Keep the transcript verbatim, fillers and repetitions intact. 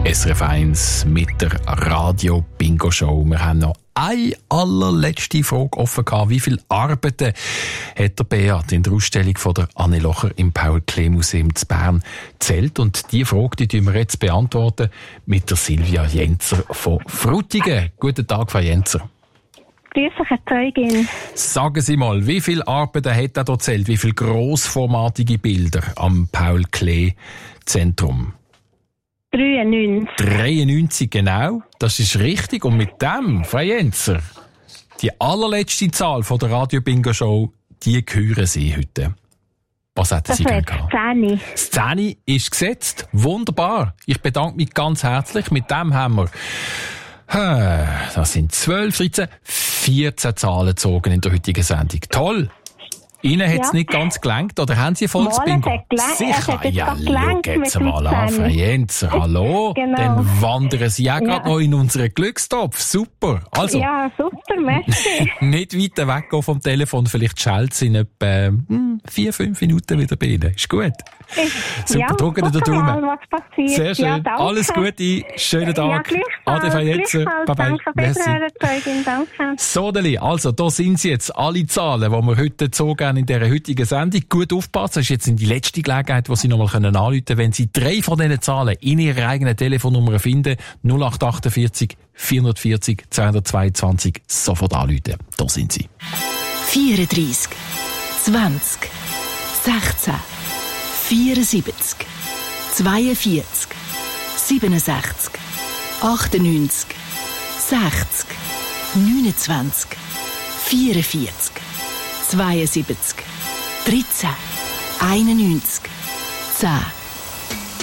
S R F eins mit der Radio-Bingo-Show. Wir haben noch eine allerletzte Frage offen gehabt. Wie viele Arbeiten hat der Beat in der Ausstellung von der Anne Locher im Paul-Klee-Museum zu Bern gezählt? Und diese Frage, die wir jetzt beantworten mit der Silvia Jenzer von Frutigen. Guten Tag, Frau Jenzer. Grüß euch, Herr Zeugin. Sagen Sie mal, wie viele Arbeiten hat er dort gezählt? Wie viele grossformatige Bilder am Paul-Klee-Zentrum? dreiundneunzig. dreiundneunzig, genau. Das ist richtig. Und mit dem, Frau Jenzer, die allerletzte Zahl von der Radio-Bingo-Show, die hören Sie heute. Was hätten Sie gerne gehabt? zehn. Das zehn ist gesetzt. Wunderbar. Ich bedanke mich ganz herzlich. Mit dem haben wir, das sind zwölf, dreizehn, vierzehn Zahlen gezogen in der heutigen Sendung. Toll. Ihnen hat es ja nicht ganz gelangt, oder haben Sie Volksbingo? Sicher, ja, schau jetzt mal an, Frau Jenzer, hallo. Genau. Dann wandern Sie auch ja gerade noch in unseren Glückstopf. Super. Also, ja, super, merci. nicht weiter weggehen vom Telefon, vielleicht schaltet es in etwa hm, vier, fünf Minuten wieder bei Ihnen. Ist gut. Super, ja, drücken Sie den Daumen. Was passiert. Sehr schön. Ja, alles Gute, schönen Tag. Ja, Ade, Frau Jenzer. Bye bye. Danke, Zeugin, danke. So, Deli, also, da sind sie jetzt alle Zahlen, die wir heute gezogen in dieser heutigen Sendung. Gut aufpassen, das ist jetzt in die letzte Gelegenheit, wo Sie nochmal anrufen können, wenn Sie drei von diesen Zahlen in Ihrer eigenen Telefonnummer finden. null acht achtundvierzig, vierhundertvierzig, zweihundertzweiundzwanzig. Sofort anrufen. Da sind Sie. vierunddreissig, zwanzig, sechzehn, vierundsiebzig, zweiundvierzig, siebenundsechzig, achtundneunzig, sechzig, neunundzwanzig, vierundvierzig, zweiundsiebzig, dreizehn, einundneunzig, zehn.